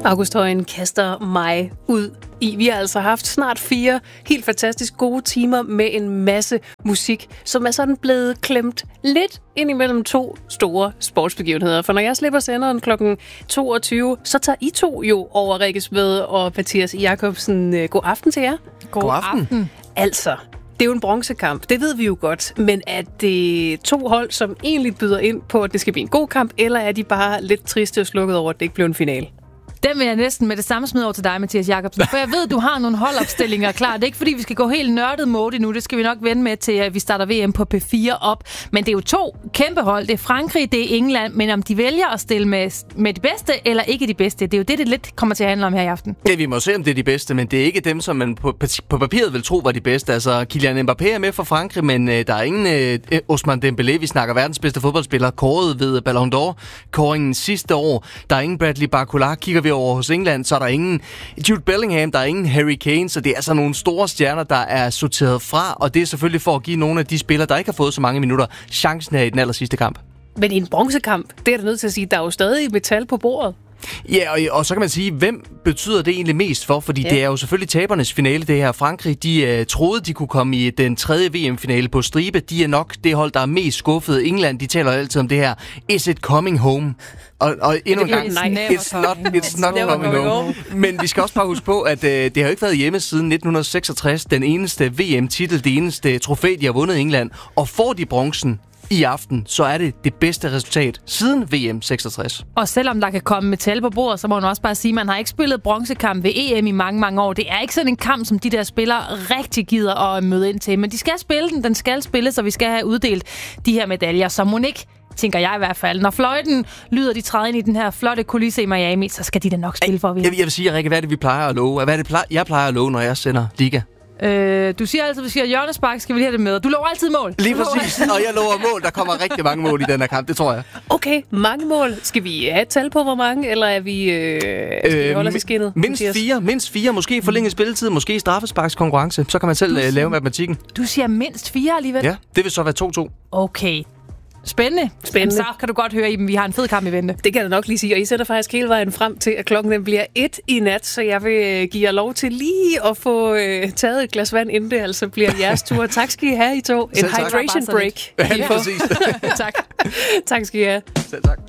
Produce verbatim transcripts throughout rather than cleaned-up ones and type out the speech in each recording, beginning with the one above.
August Højen kaster mig ud i. Vi har altså haft snart fire helt fantastisk gode timer med en masse musik, som er sådan blevet klemt lidt ind imellem to store sportsbegivenheder. For når jeg slipper senderen klokken toogtyve, så tager I to jo over Rikkes med og Mathias Jakobsen. God aften til jer. God, God aften. aften. Altså, det er jo en bronzekamp, det ved vi jo godt. Men er det to hold, som egentlig byder ind på, at det skal blive en god kamp, eller er de bare lidt triste og slukket over, at det ikke blev en finale? Den vil jeg næsten med det samme smide over til dig, Mathias Jakobsen. For jeg ved, du har nogle holdopstillinger klar. Det er ikke, fordi vi skal gå helt nørdet mode nu. Det skal vi nok vende med til, at vi starter V M på P fire op. Men det er jo to kæmpe hold. Det er Frankrig, det er England. Men om de vælger at stille med, med de bedste, eller ikke de bedste, det er jo det, det lidt kommer til at handle om her i aften. Ja, vi må se, om det er de bedste, men det er ikke dem, som man på, på papiret vil tro var de bedste. Altså, Kylian Mbappé er med for Frankrig, men øh, der er ingen øh, Ousmane Dembélé. Vi snakker verdens bedste fodboldspiller, kåret ved Ballon d'Or-kåringen sidste år. Der er ingen Bradley Barcola. Kigger vi over hos England, så er der ingen Jude Bellingham, der er ingen Harry Kane, så det er altså nogle store stjerner, der er sorteret fra, og det er selvfølgelig for at give nogle af de spillere, der ikke har fået så mange minutter, chancen her i den aller sidste kamp. Men i en bronzekamp, det er der nødt til at sige, der er jo stadig metal på bordet. Ja, og, og så kan man sige, hvem betyder det egentlig mest for? Fordi ja. det er jo selvfølgelig tabernes finale, det her. Frankrig, de uh, troede, de kunne komme i den tredje V M-finale på stribe. De er nok det hold, der er mest skuffet. England, de taler altid om det her. Is it coming home? Og, og endnu en gang, it's not, it's not coming home. Men vi skal også bare huske på, at uh, det har jo ikke været hjemme siden nitten seksogtres. Den eneste V M-titel, det eneste trofæ, de har vundet i England. Og får de bronzen i aften, så er det det bedste resultat siden V M seksogtres. Og selvom der kan komme metal på bordet, så må man også bare sige, at man har ikke spillet bronzekamp ved E M i mange, mange år. Det er ikke sådan en kamp, som de der spillere rigtig gider at møde ind til. Men de skal spille den, den skal spilles, og vi skal have uddelt de her medaljer, så må ikke, tænker jeg i hvert fald. Når fløjten lyder, de træder ind i den her flotte kulisse i Miami, så skal de da nok spille for at vinde. Jeg, jeg vil sige, Rikke, hvad er det, vi plejer at love? Hvad er det, plejer, jeg plejer at love, når jeg sender liga? Øh, du siger altid, at vi skal have hjørnespark, skal vi lige have det med. Du lover altid mål. Lige præcis, og jeg lover mål. Der kommer rigtig mange mål i den her kamp, det tror jeg. Okay, mange mål. Skal vi have et tal på, hvor mange, eller er vi, øh, skal øh, vi holde os i skinnet? Mindst fire, mindst fire. Måske forlænget spilletid, måske straffesparkskonkurrence. Så kan man selv øh, lave matematikken. Du siger mindst fire alligevel? Ja, det vil så være to to. Okay. Spændende. Spændende. Så kan du godt høre, Iben, vi har en fed kamp i vente. Det kan jeg nok lige sige, og I sætter faktisk hele vejen frem til, at klokken den bliver et i nat, så jeg vil give jer lov til lige at få øh, taget et glas vand, inden det altså bliver jeres tur. Tak skal I have, I to. En Selv hydration tak. break. Ja, lige præcis. Tak. Tak skal I have. Selv tak.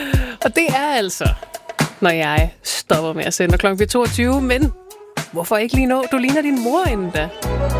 Og det er altså, når jeg stopper med at sende klokken bliver toogtyve, men hvorfor ikke lige nå? Du ligner din mor inden da.